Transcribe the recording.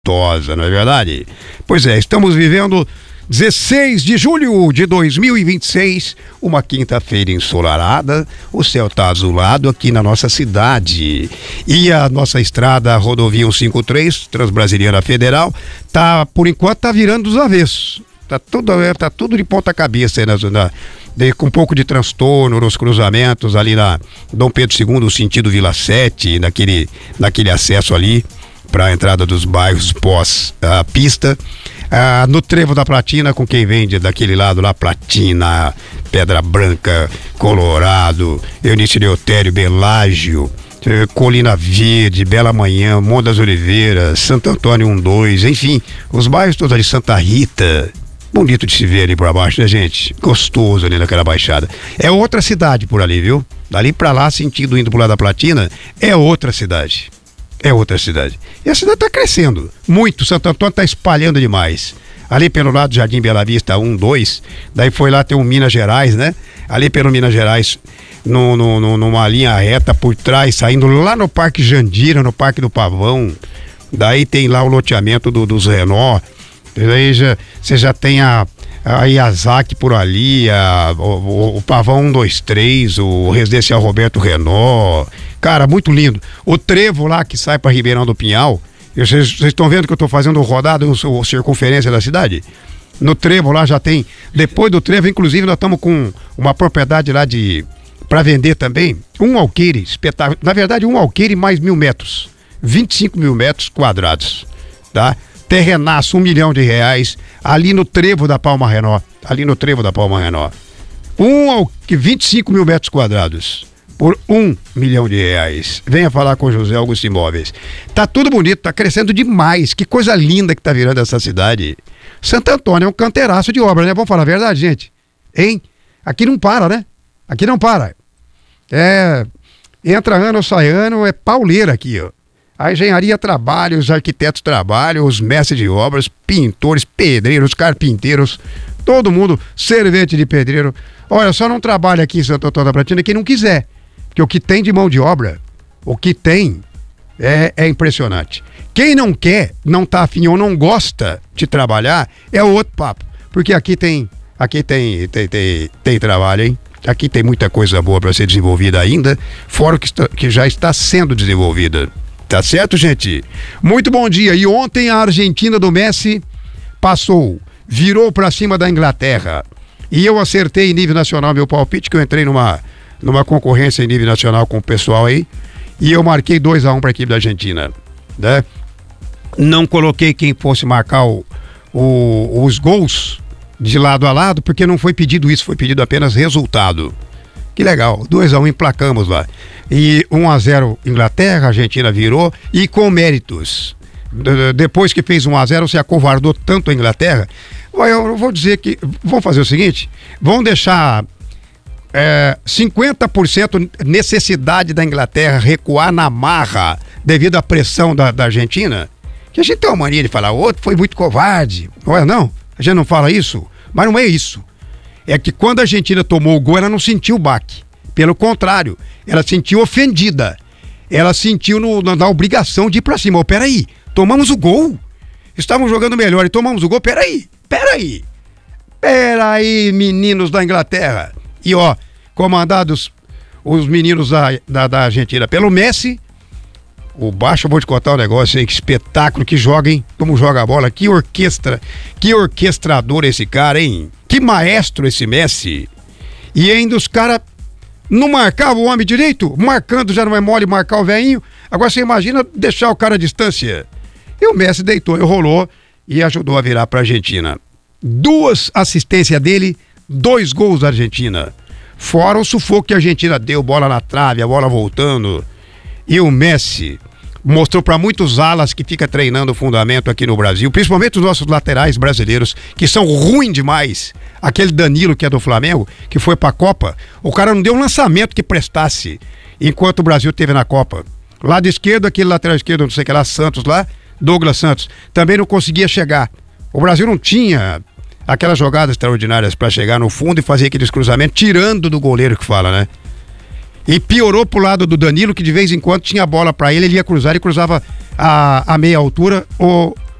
gostosa, não é verdade? Pois é, estamos vivendo 16 de julho de 2026, uma quinta-feira ensolarada, o céu tá azulado aqui na nossa cidade. E a nossa estrada, rodovia 153, Transbrasiliana Federal, por enquanto tá virando dos avessos. Tá tudo de ponta cabeça aí com um pouco de transtorno nos cruzamentos ali na Dom Pedro II, sentido Vila 7, naquele acesso ali para a entrada dos bairros pós a pista. No Trevo da Platina, com quem vem daquele lado lá, Platina, Pedra Branca, Colorado, Eunice Eleutério, Belágio, Colina Verde, Bela Manhã, Monte das Oliveiras, Santo Antônio 1-2, enfim, os bairros todos ali, Santa Rita. Bonito de se ver ali pra baixo, né, gente? Gostoso ali naquela baixada. É outra cidade por ali, viu? Dali pra lá, sentido indo pro lado da Platina, é outra cidade. É outra cidade. E a cidade tá crescendo muito. Santo Antônio tá espalhando demais. Ali pelo lado do Jardim Bela Vista 1-2, daí foi lá ter um Minas Gerais, né? Ali pelo Minas Gerais, numa linha reta por trás, saindo lá no Parque Jandira, no Parque do Pavão. Daí tem lá o loteamento dos Renault. Daí você já tem a Yazaki por ali, o Pavão 123, o Residencial Roberto Renault. Cara, muito lindo. O trevo lá que sai para Ribeirão do Pinhal, vocês estão vendo que eu estou fazendo rodada ou circunferência da cidade? No trevo lá já tem, depois do trevo, inclusive nós estamos com uma propriedade lá para vender também, um alqueire espetáculo, na verdade um alqueire mais 1.000 metros, 25 mil metros quadrados, tá? Terrenaço, R$1 milhão, ali no trevo da Palma Renault, 25 mil metros quadrados, por R$1 milhão. Venha falar com José Augusto Imóveis. Tá tudo bonito, tá crescendo demais, que coisa linda que tá virando essa cidade. Santo Antônio é um canteiraço de obra, né? Vamos falar a verdade, gente? Hein? Aqui não para, né? Aqui não para. Entra ano, sai ano, é pauleira aqui, ó. A engenharia trabalha, os arquitetos trabalham, os mestres de obras, pintores, pedreiros, carpinteiros, todo mundo, servente de pedreiro. Olha, só não trabalha aqui em Santo Antônio da Platina quem não quiser, porque o que tem de mão de obra, o que tem é impressionante. Quem não quer, não tá afim ou não gosta de trabalhar, é outro papo, porque aqui tem trabalho, hein? Aqui tem muita coisa boa para ser desenvolvida ainda, fora o que já está sendo desenvolvida. Tá certo, gente? Muito bom dia. E ontem a Argentina do Messi virou pra cima da Inglaterra. E eu acertei em nível nacional meu palpite, que eu entrei numa concorrência em nível nacional com o pessoal aí, e eu marquei 2-1 pra equipe da Argentina, né? Não coloquei quem fosse marcar os gols de lado a lado, porque não foi pedido isso, foi pedido apenas resultado. Que legal, 2-1 emplacamos lá. E 1-0 Inglaterra, a Argentina virou, e com méritos. Depois que fez 1-0, se acovardou tanto a Inglaterra. Eu vou dizer que, vamos fazer o seguinte, vamos deixar 50% necessidade da Inglaterra recuar na marra devido à pressão da Argentina, que a gente tem uma mania de falar, o outro foi muito covarde, não é não? A gente não fala isso, mas não é isso. É que quando a Argentina tomou o gol, ela não sentiu o baque. Pelo contrário, ela sentiu ofendida. Ela sentiu na obrigação de ir pra cima. Peraí, tomamos o gol? Estávamos jogando melhor e tomamos o gol? Peraí, meninos da Inglaterra. E comandados os meninos da Argentina pelo Messi. O baixo, eu vou te contar um negócio, hein? Que espetáculo, que joga, hein? Como joga a bola, que orquestrador esse cara, hein? Que maestro esse Messi. E ainda os caras não marcavam o homem direito, marcando já não é mole marcar o velhinho. Agora você imagina deixar o cara à distância. E o Messi deitou e rolou e ajudou a virar pra Argentina. 2 assistências dele, 2 gols da Argentina. Fora o sufoco que a Argentina deu, bola na trave, a bola voltando. E o Messi mostrou para muitos alas que fica treinando o fundamento aqui no Brasil, principalmente os nossos laterais brasileiros, que são ruins demais. Aquele Danilo, que é do Flamengo, que foi pra Copa, o cara não deu um lançamento que prestasse enquanto o Brasil teve na Copa. Lado esquerdo, aquele lateral esquerdo, não sei o que lá, Santos lá, Douglas Santos, também não conseguia chegar. O Brasil não tinha aquelas jogadas extraordinárias para chegar no fundo e fazer aqueles cruzamentos, tirando do goleiro que fala, né? E piorou pro lado do Danilo, que de vez em quando tinha bola para ele ia cruzar e cruzava a meia altura ou